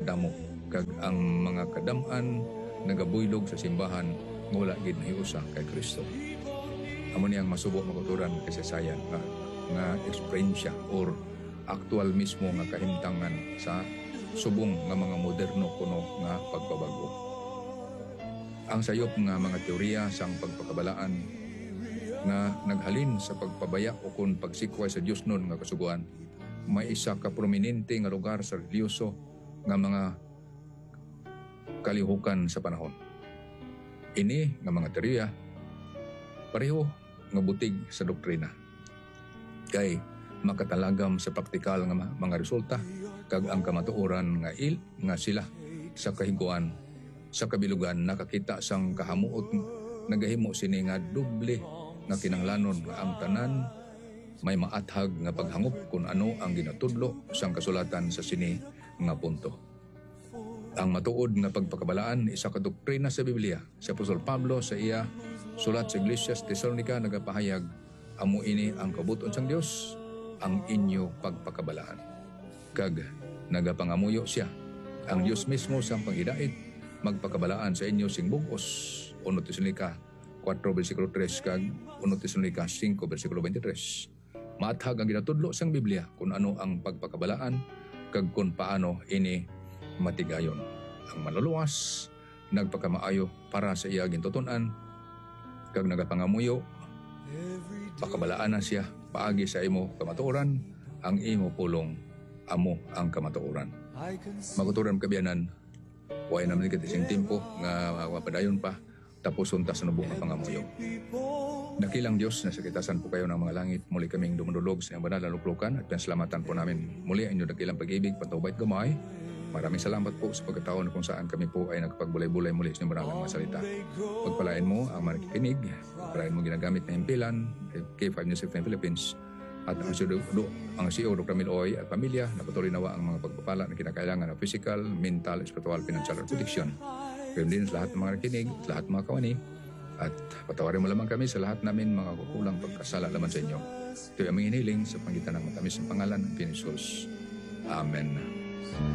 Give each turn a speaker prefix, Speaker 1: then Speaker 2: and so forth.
Speaker 1: damo, kag ang mga kadam-an nagabuylog sa simbahan nga wala gid nahiusa kay Kristo. Amo niyang masubo makuturan kasaysayan nga eksperyensya or aktual mismo nga kahimtangan sa subong nga mga moderno kuno nga pagbabago. Ang sayop nga mga teorya sang pagpakabalaan nga naghalin sa pagpabaya o kun pagsikway sa Dios nun nga kasuguan, may isa ka prominente nga lugar sa religyoso nga mga kalihukan sa panahon. Ini nga mga teorya pareho nga butig sa doktrina, kay makatalagam sa praktikal nga mga resulta kag ang kamatuoran nga sila sa kahiguan sa kabilugan nakakita sang kahamuot nagahimo sini nga doble nga kinanglanon nga ang tanan may maathag nga paghangop kung ano ang ginatudlo sang kasulatan sa sini nga punto. Ang matuod nga pagpakabalaan isa ka doktrina sa Biblia. Si Apostol Pablo sa iya sulat sa Iglesia sa Tesalonica nagapahayag, amo ini ang kabuton sang Dios, ang inyo pagpakabalaan. Kag nagapangamuyo siya ang Dios mismo sang panghidait magpakabalaan sa inyo sing bugos. 1 Tesalonica 4 versikulo 3 kag 1 Tesalonica 5 versikulo 23. Maathag ang ginatudlo sang Biblia kung ano ang pagpakabalaan kag kung paano ini matigayon. Ang manluluwas nagpakamaayo para sa iya gintuton-an kag nagapangamuyo pakabalaan na siya paagi sa imo kamatuoran, ang imo pulong amo ang kamatuoran. Maguturan kabiyanan, way naman kita sing tempo nga mapadayon pa tapos untas na buong pangamuyo. Dakilang Diyos na sa kitasan po kayo ng mga langit, muli kaming dumudulog sa banal na luklukan at pinsalamatan po namin muli ang inyong dakilang pag-ibig, patubay at gamay. Maraming salamat po sa pagkataon kung saan kami po ay nagpagbulay-bulay muli sa inyong maraming mga salita. Pagpalain mo ang makikinig, pagpalain mo ginagamit na impilan, K5 News of the Philippines, at ang CEO Dr. Miloy at pamilya na patuloy nawa ang mga pagpapala na kinakailangan ng physical, mental, spiritual, financial, at protection. Pero din sa lahat ng mga nakikinig, sa lahat ng mga kawani, at patawarin mo lamang kami sa lahat namin mga kukulang pagkasala laman sa inyo. Ito ay aming hiniling sa pangitan ng matamis ng pangalan ng Jesus. Amen.